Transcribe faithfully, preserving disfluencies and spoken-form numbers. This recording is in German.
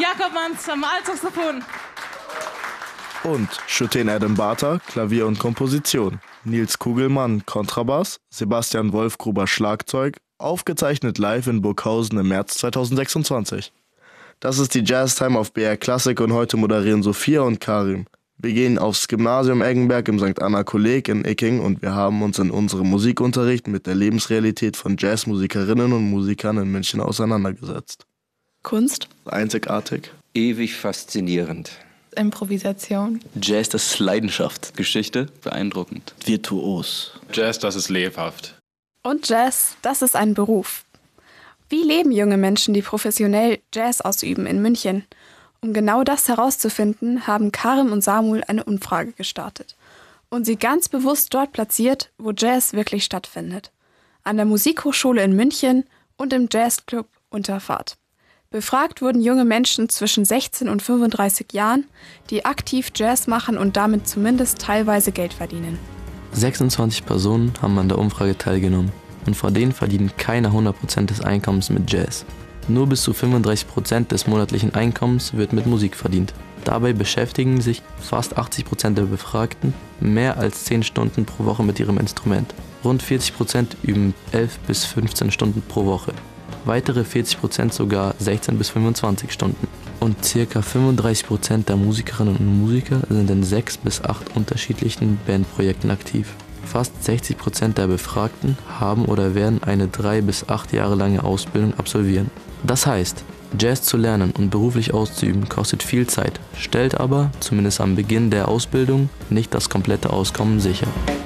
Jakob Manz am Altsaxophon. Und Schutten Adam Barter, Klavier und Komposition. Nils Kugelmann, Kontrabass. Sebastian Wolfgruber, Schlagzeug. Aufgezeichnet live in Burghausen im März zweitausendsechsundzwanzig. Das ist die Jazztime auf B R Classic und heute moderieren Sophia und Karim. Wir gehen aufs Gymnasium Eggenberg im Sankt Anna Kolleg in Icking und wir haben uns in unserem Musikunterricht mit der Lebensrealität von Jazzmusikerinnen und Musikern in München auseinandergesetzt. Kunst. Einzigartig. Ewig faszinierend. Improvisation. Jazz, das ist Leidenschaft. Geschichte, beeindruckend. Virtuos. Jazz, das ist lebhaft. Und Jazz, das ist ein Beruf. Wie leben junge Menschen, die professionell Jazz ausüben in München? Um genau das herauszufinden, haben Karim und Samuel eine Umfrage gestartet und sie ganz bewusst dort platziert, wo Jazz wirklich stattfindet. An der Musikhochschule in München und im Jazzclub Unterfahrt. Befragt wurden junge Menschen zwischen sechzehn und fünfunddreißig Jahren, die aktiv Jazz machen und damit zumindest teilweise Geld verdienen. sechsundzwanzig Personen haben an der Umfrage teilgenommen und von denen verdienen keine hundert Prozent des Einkommens mit Jazz. Nur bis zu fünfunddreißig Prozent des monatlichen Einkommens wird mit Musik verdient. Dabei beschäftigen sich fast achtzig Prozent der Befragten mehr als zehn Stunden pro Woche mit ihrem Instrument. Rund vierzig Prozent üben elf bis fünfzehn Stunden pro Woche. Weitere vierzig Prozent sogar sechzehn bis fünfundzwanzig Stunden. Und ca. fünfunddreißig Prozent der Musikerinnen und Musiker sind in sechs bis acht unterschiedlichen Bandprojekten aktiv. Fast sechzig Prozent der Befragten haben oder werden eine drei bis acht Jahre lange Ausbildung absolvieren. Das heißt, Jazz zu lernen und beruflich auszuüben kostet viel Zeit, stellt aber, zumindest am Beginn der Ausbildung, nicht das komplette Auskommen sicher.